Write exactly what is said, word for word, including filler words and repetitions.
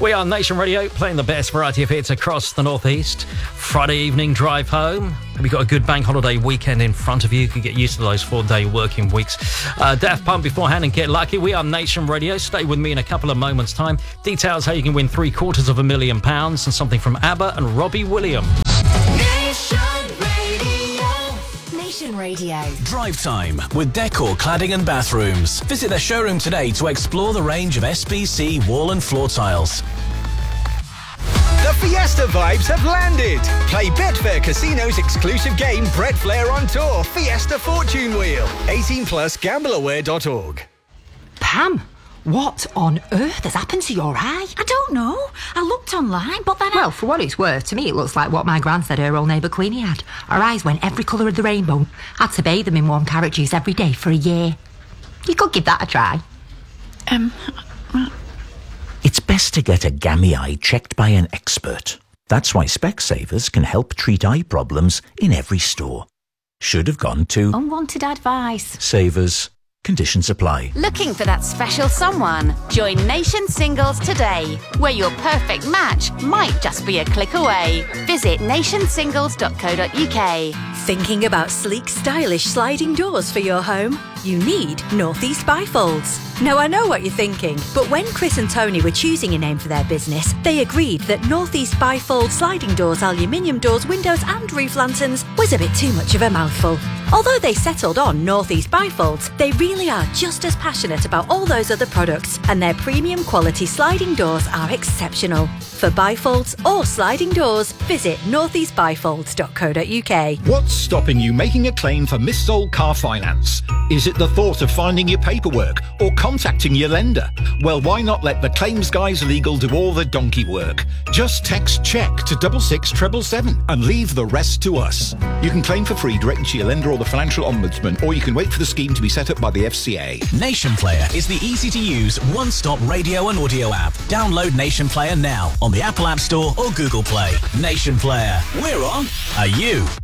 We are Nation Radio, playing the best variety of hits across the Northeast. Friday evening drive home. We've got a good bank holiday weekend in front of you. You can get used to those four-day working weeks. Uh, Daft Punk beforehand and Get Lucky. We are Nation Radio. Stay with me in a couple of moments' time. Details how you can win three quarters of a million pounds and something from ABBA and Robbie Williams. Nation Radio. Nation Radio. Drive time with Decor Cladding and Bathrooms. Visit their showroom today to explore the range of S B C wall and floor tiles. The Fiesta vibes have landed. Play Betfair Casino's exclusive game Bread Flair on Tour Fiesta Fortune Wheel. eighteen plus gamble aware dot org. Pam, what on earth has happened to your eye? I don't know. I looked online, but then I... Well, for what it's worth, to me it looks like what my gran said her old neighbour Queenie had. Her eyes went every colour of the rainbow. Had to bathe them in warm carrot juice every day for a year. You could give that a try. Um... It's best to get a gammy eye checked by an expert. That's why Specsavers can help treat eye problems in every store. Should have gone to Unwanted advice. Savers. Conditions apply. Looking for that special someone? Join Nation Singles today, where your perfect match might just be a click away. Visit nation singles dot co dot uk. Thinking about sleek, stylish sliding doors for your home? You need Northeast Bifolds. Now, I know what you're thinking, but when Chris and Tony were choosing a name for their business, they agreed that Northeast Bifold sliding doors, aluminium doors, windows and roof lanterns was a bit too much of a mouthful. Although they settled on Northeast Bifolds, they really are just as passionate about all those other products, and their premium quality sliding doors are exceptional. For bifolds or sliding doors, visit northeast bifolds dot co dot uk. What's stopping you making a claim for missold car finance? Is it the thought of finding your paperwork or contacting your lender? Well, why not let the Claims Guys Legal do all the donkey work? Just text check to double six treble seven and leave the rest to us. You can claim for free directly to your lender or the financial ombudsman, or you can wait for the scheme to be set up by the F C A. Nation Player is the easy-to-use one-stop radio and audio app. Download Nation Player now on the Apple App Store or Google Play. Nation Player. We're on. Are you?